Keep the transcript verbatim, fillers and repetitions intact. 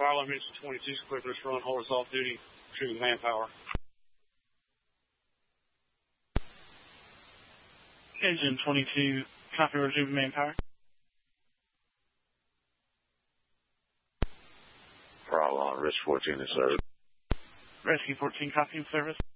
Fire alarm engine twenty-two, clear for this run, hold us off duty, retrieving manpower. Engine twenty-two, copy, retrieving manpower. Fire alarm, Rescue fourteen in service. Rescue fourteen, copy in service.